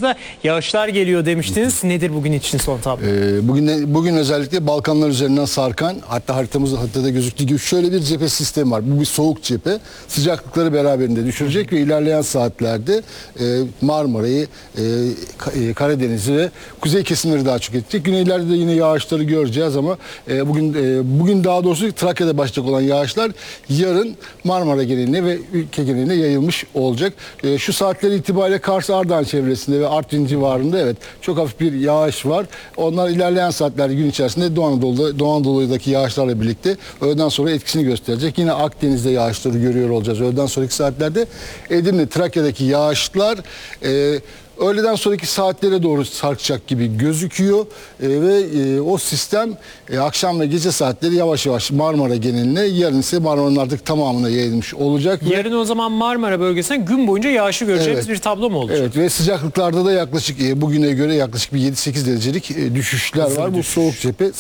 baktığımızda yağışlar geliyor demiştiniz. Nedir bugün için son tablo? Bugün özellikle Balkanlar üzerinden sarkan, hatta haritada gözüktüğü gibi şöyle bir cephe sistemi var. Bu bir soğuk cephe. Sıcaklıkları beraberinde düşürecek ve ilerleyen saatlerde Marmara'yı, Karadeniz'i ve kuzey kesimleri daha çok edecek. Güneylerde de yine yağışları göreceğiz ama bugün daha doğrusu Trakya'da başlayacak olan yağışlar yarın Marmara geneline ve ülke geneline yayılmış olacak. Şu saatler itibariyle Kars Ardahan çevresinde ve Artvin civarında evet çok hafif bir yağış var. Onlar ilerleyen saatlerde gün içerisinde Doğu Anadolu'daki yağışlarla birlikte öğleden sonra etkisini gösterecek. Yine Akdeniz'de yağışları görüyor olacağız. Öğleden sonraki saatlerde Edirne, Trakya'daki yağışlar öğleden sonraki saatlere doğru sarkacak gibi gözüküyor ve o sistem akşam ve gece saatleri yavaş yavaş Marmara geneline, yarın ise Marmara'nın artık tamamına yayılmış olacak. Yarın o zaman Marmara bölgesinde gün boyunca yağışı göreceğimiz bir tablo mu olacak? Evet ve sıcaklıklarda da yaklaşık bugüne göre yaklaşık bir 7-8 derecelik düşüşler var. Bu soğuk cephe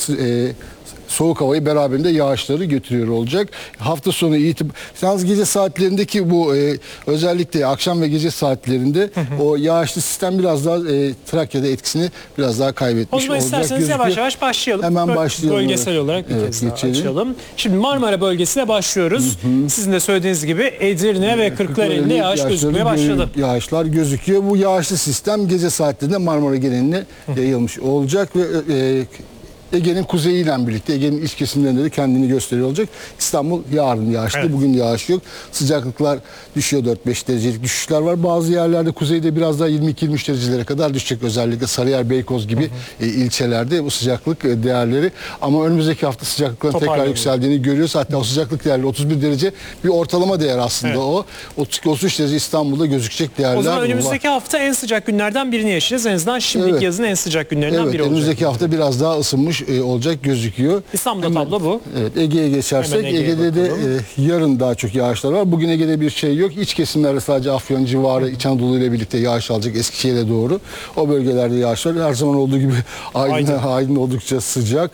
soğuk havayı beraberinde yağışları götürüyor olacak. Hafta sonu yalnız gece saatlerindeki bu özellikle akşam ve gece saatlerinde o yağışlı sistem biraz daha Trakya'da etkisini biraz daha kaybetmiş olacak. O zaman isterseniz yavaş yavaş başlayalım. Hemen başlayalım. Bölgesel olarak bir kez daha açalım. Şimdi Marmara bölgesine başlıyoruz. Sizin de söylediğiniz gibi Edirne ve Kırklareli'nde yağış gözükmeye başladı. Yağışlar gözüküyor. Bu yağışlı sistem gece saatlerinde Marmara geneline yayılmış olacak ve Ege'nin kuzeyiyle birlikte Ege'nin iç kesimlerinde de kendini gösteriyor olacak. İstanbul yarın yağışlı, bugün yağış yok. Sıcaklıklar düşüyor, 4-5 derecelik düşüşler var. Bazı yerlerde kuzeyde biraz daha 22-23 derecelere kadar düşecek. Özellikle Sarıyer, Beykoz gibi ilçelerde bu sıcaklık değerleri. Ama önümüzdeki hafta sıcaklıkların tekrar yükseldiğini görüyoruz. Hatta o sıcaklık değerleri 31 derece bir ortalama değer aslında o. 32-33 derece İstanbul'da gözükecek değerler var. O zaman önümüzdeki hafta en sıcak günlerden birini yaşayacağız. En azından şimdiki yazın en sıcak günlerinden biri olacak. Önümüzdeki hafta biraz daha ısınmış olacak gözüküyor. İstanbul'da tablo bu. Evet, Ege'ye geçersek Ege'de de yarın daha çok yağışlar var. Bugün Ege'de bir şey yok. İç kesimlerde sadece Afyon civarı, İç Anadolu ile birlikte yağış alacak Eskişehir'e doğru. O bölgelerde yağış var. Her zaman olduğu gibi Aydın oldukça sıcak.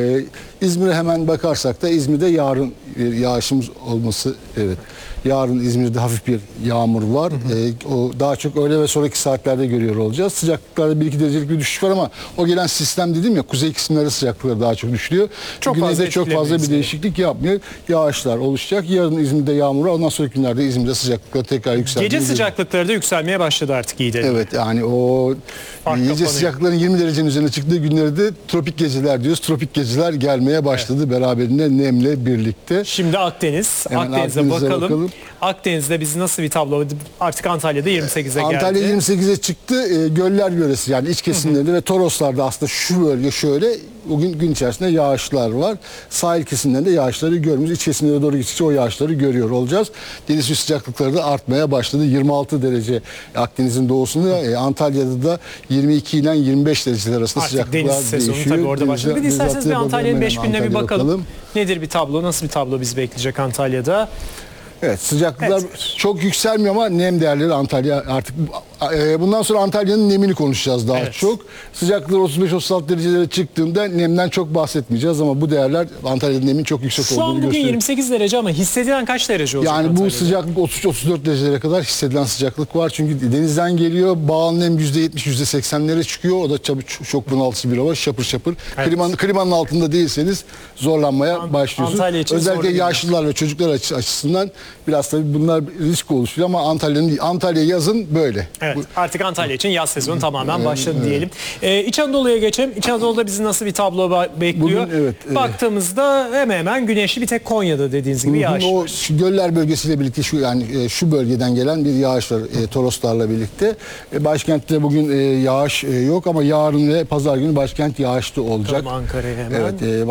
İzmir'e hemen bakarsak da İzmir'de yarın yağışımız olması yarın İzmir'de hafif bir yağmur var. O daha çok öğle ve sonraki saatlerde görüyor olacağız. Sıcaklıklarda 1-2 derecelik bir düşüş var ama o gelen sistem dedim ya kuzey kesimlerde sıcaklıkları daha çok düşürüyor. Güneyde çok fazla bir değişiklik yapmıyor. Yağışlar oluşacak. Yarın İzmir'de yağmur var. Ondan sonraki günlerde İzmir'de sıcaklıklar tekrar yükselmeye. Gece sıcaklıkları da yükselmeye başladı artık iyi de. Evet yani o gece sıcaklıkların 20 derecenin üzerine çıktığı günlerde tropik geceler diyoruz. Tropik geceler gelmeye başladı beraberinde nemle birlikte. Şimdi Akdeniz'e bakalım. Akdeniz'de biz nasıl bir tablo? Artık Antalya'da 28'e geldi. Antalya 28'e çıktı. Göller yöresi yani iç kesimlerinde ve Toroslar'da aslında şu bölge şöyle bugün gün içerisinde yağışlar var. Sahil kesimlerinde yağışları görmüyoruz. İç kesimlere doğru gittikçe o yağışları görüyor olacağız. Deniz üstü sıcaklıkları da artmaya başladı. 26 derece Akdeniz'in doğusunda, Antalya'da da 22 ile 25 dereceler arasında sıcaklıklar değişiyor. Deniz sezonu tabii orada başladı. Bir de isterseniz bir Antalya'nın 5 gününe bir bakalım. Nedir bir tablo? Nasıl bir tablo bizi bekleyecek Antalya'da? Evet sıcaklıklar çok yükselmiyor ama nem değerleri Antalya artık bundan sonra Antalya'nın nemini konuşacağız daha çok. Sıcaklıklar 35-36 derecelere çıktığında nemden çok bahsetmeyeceğiz ama bu değerler Antalya'da nemin çok yüksek olduğunu gösteriyor. Şu an bugün 28 derece ama hissedilen kaç derece olacak Yani Antalya'da? bu sıcaklık 33-34 derecelere kadar hissedilen sıcaklık var. Çünkü denizden geliyor. Bağlı nem %70-%80'lere çıkıyor. O da çok bunaltıcı bir hava. Şapır şapır. Klimanın altında değilseniz zorlanmaya başlıyorsunuz. Özellikle yaşlılar ve çocuklar açısından biraz tabii bunlar risk oluşturuyor ama Antalya yazın böyle. Evet, artık Antalya için yaz sezonu tamamen başladı diyelim. İç Anadolu'ya geçelim. İç Anadolu'da bizi nasıl bir tablo bekliyor? Bugün, baktığımızda hemen güneşli bir tek Konya'da dediğiniz gibi yağış var. O göller bölgesiyle birlikte şu bölgeden gelen bir yağış var Toroslarla birlikte. Başkentte bugün yağış yok ama yarın ve pazar günü başkent yağışlı olacak. Ankara'ya hemen. Evet,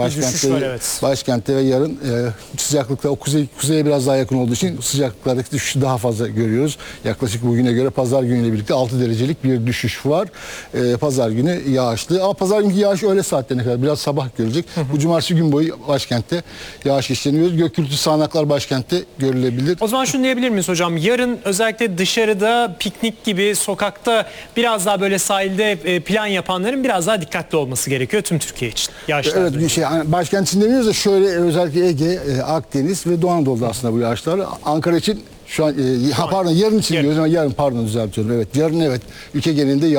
başkentte ve yarın sıcaklıkta o kuzeye biraz daha yakın olduğu için sıcaklıklardaki düşüşü daha fazla görüyoruz. Yaklaşık bugüne göre pazar günüyle birlikte 6 derecelik bir düşüş var. Pazar günü yağışlı. Ama pazar günkü yağış öğle saatlerine kadar biraz sabah görecek. Bu cumartesi gün boyu başkentte yağış işleniyor. Gök gürültülü sağanaklar başkentte görülebilir. O zaman şunu diyebilir miyiz hocam? Yarın özellikle dışarıda piknik gibi sokakta biraz daha böyle sahilde plan yapanların biraz daha dikkatli olması gerekiyor tüm Türkiye için. Evet başkent için demiyoruz da şöyle özellikle Ege, Akdeniz ve Doğu Anadolu'da aslında bu yağışlar. Ankara için şu an yarın için diyoruz ama yarın düzeltiyorum. Evet yarın ülke genelinde